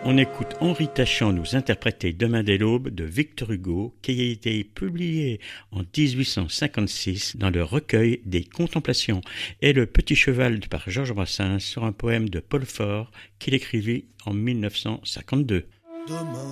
On écoute Henri Tachant nous interpréter Demain dès l'aube de Victor Hugo, qui a été publié en 1856 dans le recueil des Contemplations, et Le Petit Cheval par Georges Brassens sur un poème de Paul Fort qu'il écrivit en 1952. Demain